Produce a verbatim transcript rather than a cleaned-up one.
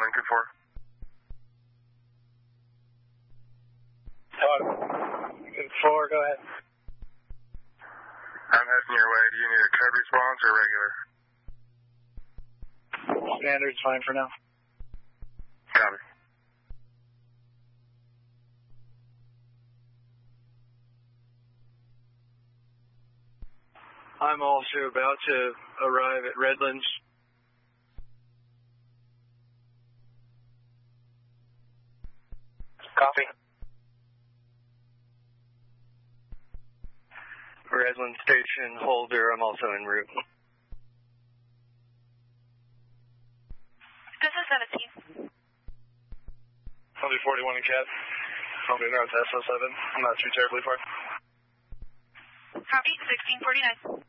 Lincoln four. Talk. Lincoln four, go ahead. I'm heading your way. Do you need a code response or regular? Standard's fine for now. Copy. I'm also about to arrive at Redlands. Copy. Redlands Station, Holder, I'm also en route. This is seventeen. I'll be forty-one in Cat. I'll be north S O seven. I'm not too terribly far. Copy, sixteen forty-nine.